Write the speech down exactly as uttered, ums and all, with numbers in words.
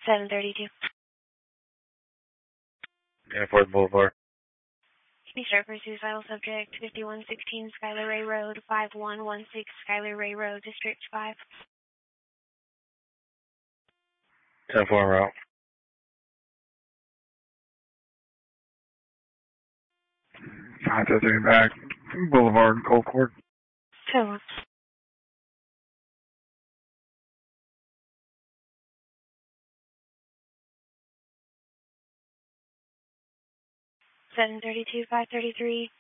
seven thirty-two. Danforth Boulevard. Start for suicidal subject, fifty-one sixteen Skylar Ray Road, five one one six Skylar Ray Road, District five. ten four route. five to three back, Boulevard, Gold Court. Two. seven thirty-two, five thirty-three,